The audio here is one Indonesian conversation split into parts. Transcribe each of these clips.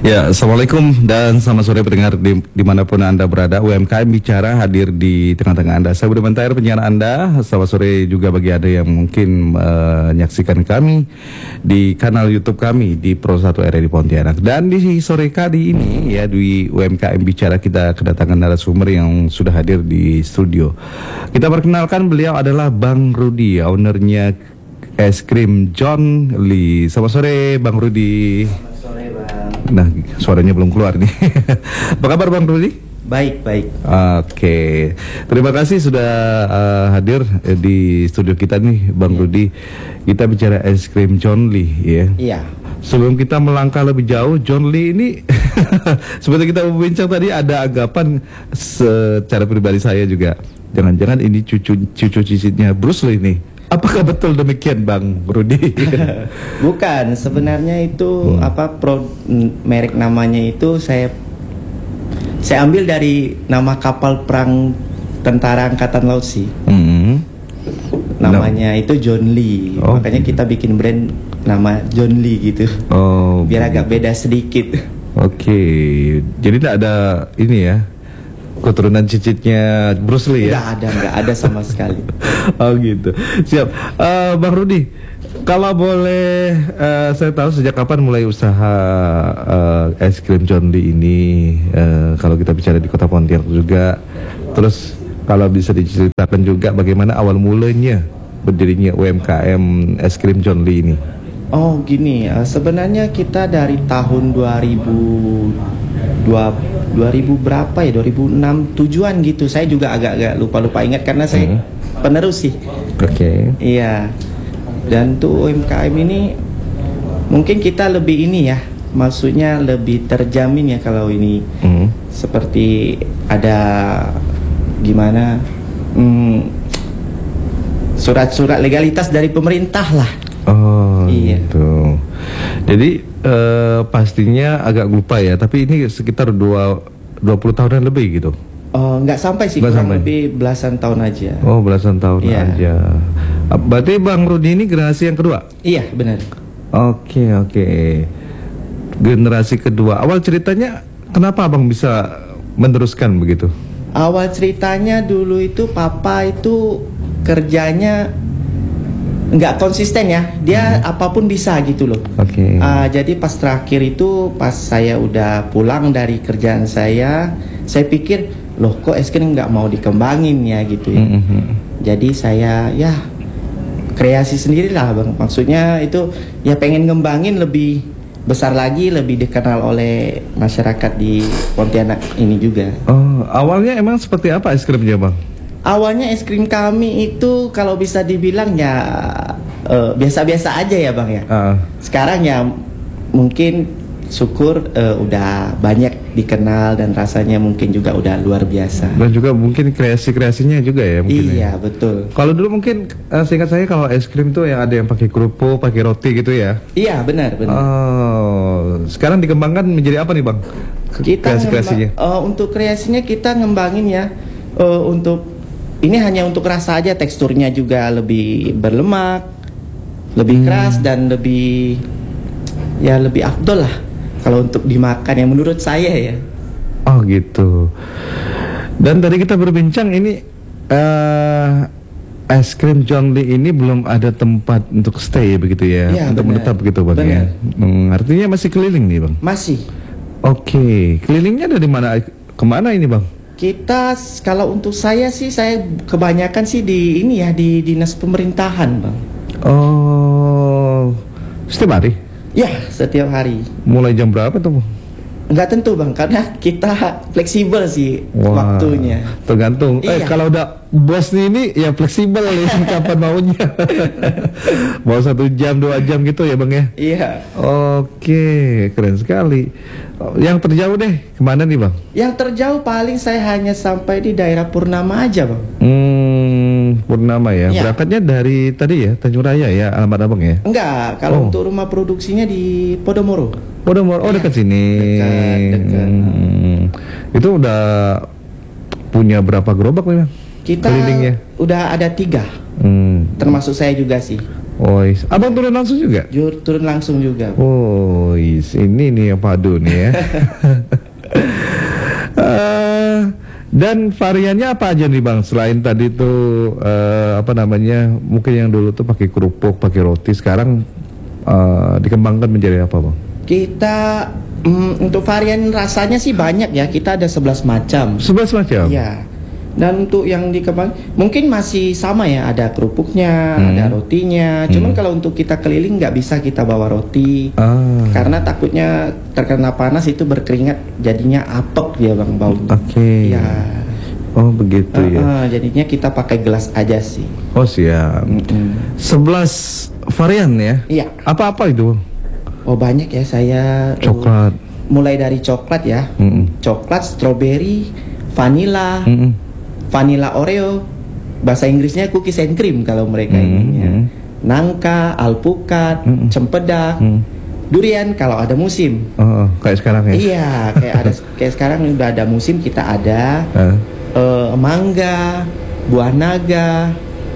Ya, Assalamualaikum dan selamat sore pendengar dimanapun Anda berada. UMKM Bicara hadir di tengah-tengah Anda. Saya Budi Mantair, penyiar Anda. Selamat sore juga bagi Anda yang mungkin menyaksikan kami di kanal YouTube kami di Pro 1 RRI Pontianak. Dan di sore kali ini ya di UMKM Bicara kita kedatangan narasumber yang sudah hadir di studio. Kita perkenalkan, beliau adalah Bang Rudi, ownernya es krim John Lee. Selamat sore Bang Rudi. Nah, suaranya belum keluar nih. Apa kabar Bang Rudi? Baik. Oke. Terima kasih sudah hadir di studio kita nih Bang Rudi. Kita bicara es krim John Lee ya. Iya. Sebelum kita melangkah lebih jauh, John Lee ini seperti kita berbincang tadi, ada anggapan secara pribadi saya juga, jangan-jangan ini cucu cicitnya Bruce Lee nih. Apakah betul demikian Bang Rudi? Bukan, sebenarnya itu merek namanya itu saya ambil dari nama kapal perang tentara angkatan laut sih. Namanya itu John Lee. Makanya kita bikin brand nama John Lee gitu. Biar agak beda sedikit. Oke. Jadi tidak ada ini ya, keturunan cicitnya Bruce Lee ya? Nggak ada sama sekali. Oh gitu. Siap. Bang Rudi, kalau boleh saya tahu sejak kapan mulai usaha es krim John Lee ini? Kalau kita bicara di Kota Pontianak juga. Terus kalau bisa diceritakan juga bagaimana awal mulanya berdirinya UMKM es krim John Lee ini? Oh gini, sebenarnya kita dari tahun 2006 tujuan gitu. Saya juga agak lupa ingat karena saya penerus sih. Oke. Iya. Dan tuh UMKM ini mungkin kita lebih ini ya, maksudnya lebih terjamin ya kalau ini. Seperti ada gimana surat-surat legalitas dari pemerintah lah. Oh iya. Gitu. Jadi pastinya agak lupa ya, tapi ini sekitar 20 tahunan lebih gitu. Nggak sampai sih, lebih belasan tahun aja. Oh, belasan tahun aja. Berarti Bang Rudi ini generasi yang kedua? Iya, benar. Oke. Generasi kedua. Awal ceritanya kenapa Abang bisa meneruskan begitu? Awal ceritanya dulu itu papa itu kerjanya nggak konsisten ya, dia apapun bisa gitu loh. Oke. Jadi pas terakhir itu, pas saya udah pulang dari kerjaan saya pikir loh kok es krim nggak mau dikembangin ya gitu ya. Jadi saya ya kreasi sendiri lah Bang. Maksudnya itu ya pengen ngembangin lebih besar lagi, lebih dikenal oleh masyarakat di Pontianak ini juga. Oh, awalnya emang seperti apa es krimnya Bang? Awalnya es krim kami itu kalau bisa dibilang ya biasa-biasa aja ya Bang ya. Sekarang ya mungkin syukur udah banyak dikenal dan rasanya mungkin juga udah luar biasa. Dan juga mungkin kreasi-kreasinya juga ya mungkin. Iya betul. Kalau dulu mungkin seingat saya kalau es krim tuh yang ada yang pakai kerupuk, pakai roti gitu ya. Iya benar. Oh, sekarang dikembangkan menjadi apa nih Bang? Kreasi-kreasinya. Untuk kreasinya kita ngembangin ya untuk ini hanya untuk rasa aja, teksturnya juga lebih berlemak, lebih keras dan lebih afdol lah kalau untuk dimakan ya menurut saya ya. Oh gitu. Dan tadi kita berbincang ini es krim John Lee ini belum ada tempat untuk stay begitu ya, untuk menetap gitu Bang ya. Artinya masih keliling nih Bang? Masih. Oke. Kelilingnya dari mana kemana ini Bang? Kita kalau untuk saya sih, saya kebanyakan sih di ini ya, di dinas pemerintahan Bang. Oh, setiap hari? Ya, setiap hari. Mulai jam berapa tuh Bang? Nggak tentu Bang, karena kita fleksibel sih waktunya. Tergantung. Kalau udah bos ini ya fleksibel nih kapan maunya. Mau 1 jam 2 jam gitu ya Bang ya? Iya. Oke, keren sekali. Yang terjauh deh kemana nih Bang? Yang terjauh paling saya hanya sampai di daerah Purnama aja Bang. Purnama ya. Berangkatnya dari tadi ya Tanjung Raya ya, alamat Abang ya? Enggak, kalau untuk rumah produksinya di Podomoro. Podomoro, dekat sini. Dekat. Itu udah punya berapa gerobak nih Bang? Kita udah ada 3. Termasuk saya juga sih. Oh, abang turun langsung juga? Turun langsung juga. Oh, ini nih yang padu nih ya. Dan variannya apa aja nih bang? Selain tadi tuh apa namanya? Mungkin yang dulu tuh pakai kerupuk, pakai roti. Sekarang dikembangkan menjadi apa bang? Kita untuk varian rasanya sih banyak ya. Kita ada 11 macam. 11 macam? Iya. Dan untuk yang dikembang mungkin masih sama ya, ada kerupuknya, ada rotinya. Cuman kalau untuk kita keliling nggak bisa kita bawa roti karena takutnya terkena panas itu berkeringat, jadinya apek dia bang baunya. Oke. Ya. Oh begitu ya. Jadinya kita pakai gelas aja sih. Oh siap. 11 varian ya? Iya. Apa-apa itu? Oh banyak ya, saya Coklat. mulai dari coklat ya, coklat, stroberi, vanilla. Vanilla Oreo, bahasa Inggrisnya cookies and cream kalau mereka ininya. Nangka, alpukat, cempedak, durian kalau ada musim. Kayak sekarang ya? Iya, kayak sekarang udah ada musim, kita ada mangga, buah naga.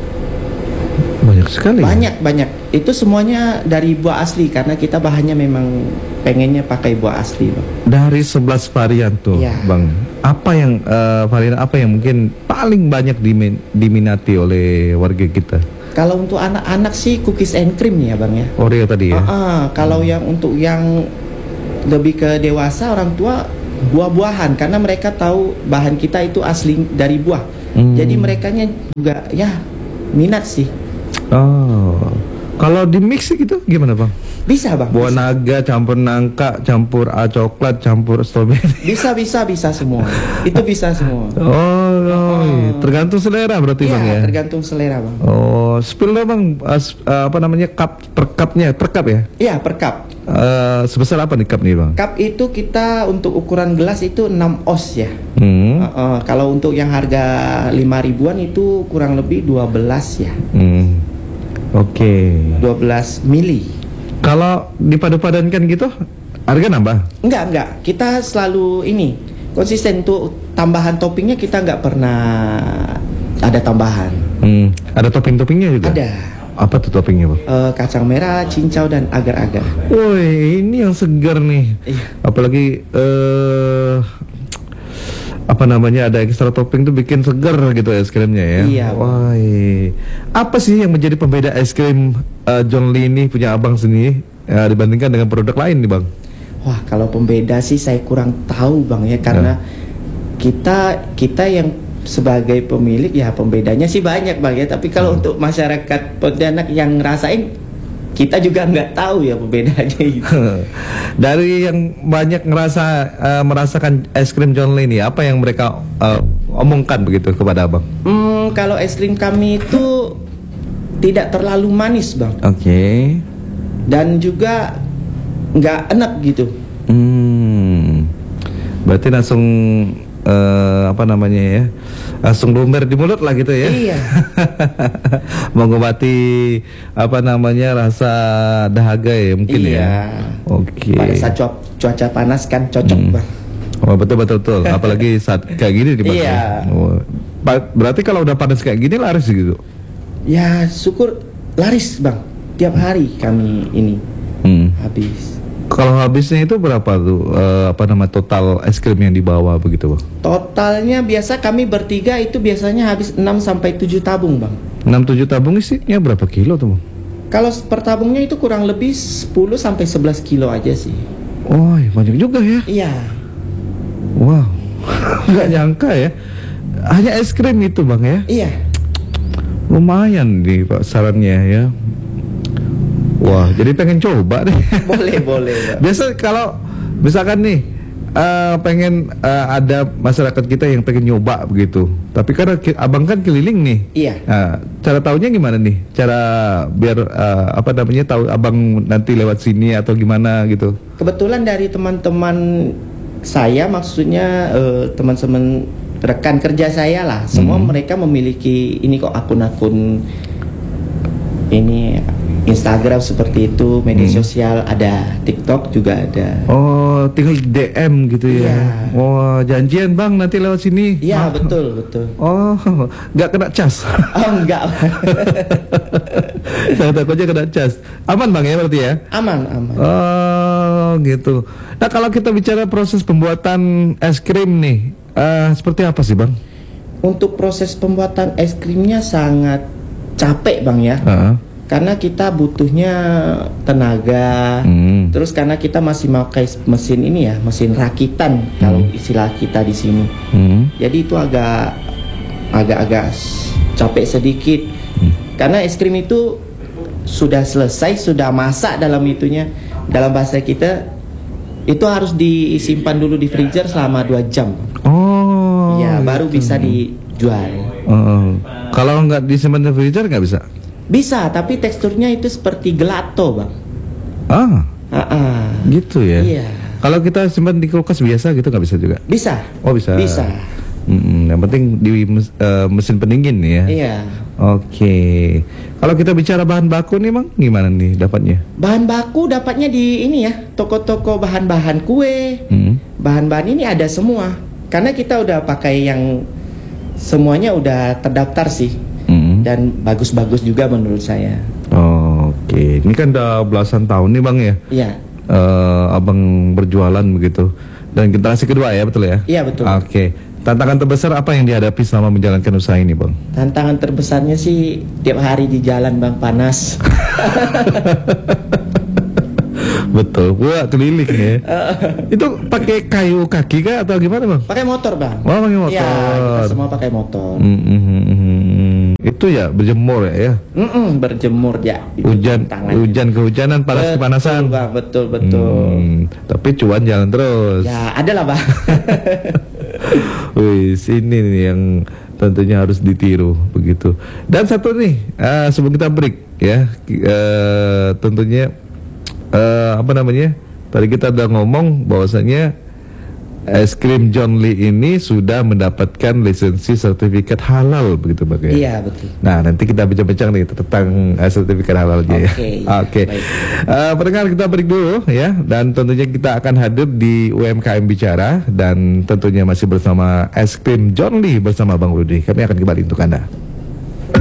Banyak sekali. Banyak. Itu semuanya dari buah asli karena kita bahannya memang pengennya pakai buah asli, Bang. Dari 11 varian tuh, ya. Bang. Apa yang varian apa yang mungkin paling banyak diminati oleh warga kita? Kalau untuk anak-anak sih cookies and cream ya, Bang ya. Oreo tadi ya. Kalau yang untuk yang lebih ke dewasa, orang tua buah-buahan karena mereka tahu bahan kita itu asli dari buah. Jadi merekanya juga ya minat sih. Kalau di mix gitu gimana bang? Bisa bang. Buah naga campur nangka, campur coklat, campur stroberi. Bisa semua. Itu bisa semua. Tergantung selera berarti bang ya. Tergantung selera bang. Spill bang, apa namanya cup per cup ya? Iya per cup. Sebesar apa nih cup nih bang? Cup itu kita untuk ukuran gelas itu 6 oz ya. Kalau untuk yang harga 5 ribuan itu kurang lebih 12 ya. Oke. 12 mili. Kalau dipadu-padankan gitu, harga nambah? Enggak. Kita selalu ini konsisten tuh, tambahan toppingnya kita nggak pernah ada tambahan. Ada topping-toppingnya juga? Ada. Apa tuh toppingnya bang? Kacang merah, cincau dan agar-agar. Woi, ini yang segar nih. Iya. Apalagi apa namanya ada ekstra topping tuh bikin segar gitu es krimnya ya. Iya. Wah, apa sih yang menjadi pembeda es krim John Lee ini punya abang sendiri dibandingkan dengan produk lain nih bang? Wah, kalau pembeda sih saya kurang tahu bang ya, karena kita yang sebagai pemilik ya pembedanya sih banyak bang ya. Tapi kalau untuk masyarakat Pontianak yang ngerasain, kita juga nggak tahu ya pembedanya gitu. Dari yang banyak merasakan es krim John Lee ini, apa yang mereka omongkan begitu kepada abang? Kalau es krim kami itu tidak terlalu manis bang. Oke. Dan juga nggak enak gitu. Berarti langsung apa namanya ya, langsung lumer di mulut lah gitu ya. Iya. Mengobati apa namanya rasa dahaga ya mungkin ya. Oke. Pada saat cuaca panas kan cocok bang. Betul. Apalagi saat kayak gini di Bang. Iya. Berarti kalau udah panas kayak gini laris gitu. Ya syukur laris bang. Tiap hari kami ini habis. Kalau habisnya itu berapa tuh total es krim yang dibawa begitu bang? Totalnya biasa kami bertiga itu biasanya habis 6 sampai 7 tabung bang. 6-7 tabung isinya berapa kilo tuh bang? Kalau per tabungnya itu kurang lebih 10 sampai 11 kilo aja sih. Oh banyak juga ya. Iya. Wow. Nggak nyangka ya. Hanya es krim itu bang ya? Iya. Lumayan nih pak sarannya ya. Wah, jadi pengen coba deh. Boleh. Biasa kalau misalkan nih pengen ada masyarakat kita yang pengen nyoba begitu. Tapi karena abang kan keliling nih. Iya. Cara taunya gimana nih? Cara biar apa namanya tahu abang nanti lewat sini atau gimana gitu? Kebetulan dari teman-teman saya, maksudnya teman-teman rekan kerja saya lah. Semua mereka memiliki ini kok akun-akun ini Instagram seperti itu, media sosial ada, TikTok juga ada. Oh, tinggal DM gitu ya. Iya. Oh, janjian Bang nanti lewat sini. Iya, betul. Oh, nggak kena cas. Oh, enggak. Saya takutnya kena cas. Aman Bang ya berarti ya? Aman. Oh, gitu. Nah, kalau kita bicara proses pembuatan es krim nih, seperti apa sih Bang? Untuk proses pembuatan es krimnya sangat capek Bang ya. Karena kita butuhnya tenaga, terus karena kita masih pakai mesin ini ya, mesin rakitan kalau istilah kita di sini. Jadi itu agak capek sedikit. Karena es krim itu sudah selesai, sudah masak dalam itunya. Dalam bahasa kita itu harus disimpan dulu di freezer selama 2 jam. Oh. Ya, baru bisa dijual. Kalau nggak disimpan di freezer nggak bisa? Bisa, tapi teksturnya itu seperti gelato, Bang. Gitu ya. Iya. Kalau kita simpan di kulkas biasa gitu nggak bisa juga? Bisa. Oh bisa. Bisa. Yang penting di mesin pendingin ya. Iya. Oke. Kalau kita bicara bahan baku nih Bang, gimana nih dapatnya? Bahan baku dapatnya di ini ya, toko-toko bahan-bahan kue. Bahan-bahan ini ada semua. Karena kita udah pakai yang semuanya udah terdaftar sih. Dan bagus-bagus juga menurut saya. Oke, ini kan udah belasan tahun nih Bang ya. Iya. Abang berjualan begitu. Dan generasi kedua ya, betul ya? Iya, betul. Oke. Tantangan terbesar apa yang dihadapi selama menjalankan usaha ini Bang? Tantangan terbesarnya sih tiap hari di jalan Bang, panas. Betul, gua keliling ya. Itu pakai kayu kaki kah atau gimana Bang? Pakai motor Bang. Oh, pakai motor. Ya, kita semua pakai motor. Itu ya berjemur ya? Berjemur ya. Hujan kehujanan, panas kepanasan. Betul. Tapi cuan jalan terus. Ya, ada lah Bang. Wih, sini nih yang tentunya harus ditiru begitu. Dan satu nih, sebelum kita break ya, tentunya apa namanya? Tadi kita udah ngomong bahwasanya es krim John Lee ini sudah mendapatkan lisensi sertifikat halal begitu Bang ya? Iya, betul. Nah, nanti kita bincang-bincang nih tentang sertifikat halalnya ya. Oke. Pendengar, kita break dulu ya, dan tentunya kita akan hadir di UMKM Bicara dan tentunya masih bersama es krim John Lee bersama Bang Rudi. Kami akan kembali untuk Anda.